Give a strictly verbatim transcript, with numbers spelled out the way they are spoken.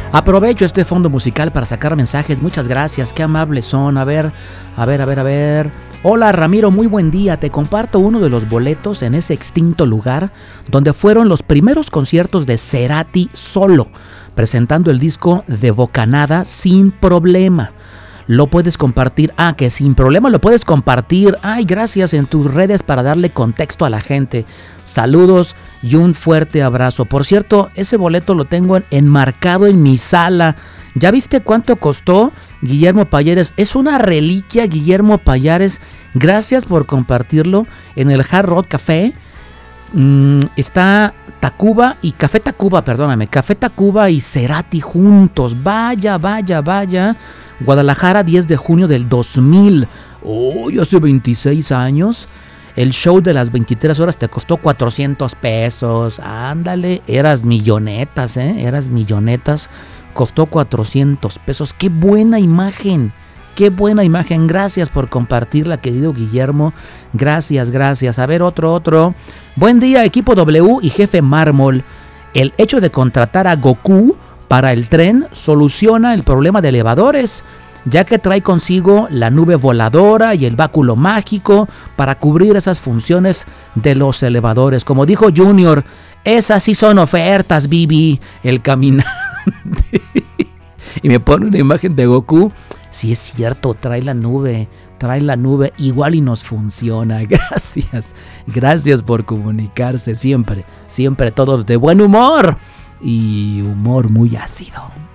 Aprovecho este fondo musical para sacar mensajes. Muchas gracias, qué amables son. A ver, a ver, a ver, a ver. Hola Ramiro, muy buen día. Te comparto uno de los boletos en ese extinto lugar donde fueron los primeros conciertos de Cerati solo, presentando el disco de Bocanada Sin Problema. Lo puedes compartir. Ah, que sin problema lo puedes compartir. Ay, gracias, en tus redes para darle contexto a la gente. Saludos y un fuerte abrazo. Por cierto, ese boleto lo tengo en, enmarcado en mi sala. ¿Ya viste cuánto costó, Guillermo Payares? Es una reliquia, Guillermo Payares. Gracias por compartirlo en el Hard Rock Café. Mm, está Tacuba y Café Tacuba, perdóname. Café Tacuba y Cerati juntos. Vaya, vaya, vaya. Guadalajara, diez de junio del dos mil. Uy, oh, hace veintiséis años. El show de las veintitrés horas te costó cuatrocientos pesos. Ándale, eras millonetas, ¿eh? Eras millonetas. Costó cuatrocientos pesos. ¡Qué buena imagen! ¡Qué buena imagen! Gracias por compartirla, querido Guillermo. Gracias, gracias. A ver, otro, otro. Buen día, equipo W y jefe Mármol. El hecho de contratar a Goku para el tren soluciona el problema de elevadores, ya que trae consigo la nube voladora y el báculo mágico para cubrir esas funciones de los elevadores. Como dijo Junior, esas sí son ofertas, Bibi, el caminante. Y me pone una imagen de Goku. Sí, es cierto, trae la nube, trae la nube, igual y nos funciona. Gracias, gracias por comunicarse siempre, siempre todos de buen humor y humor muy ácido.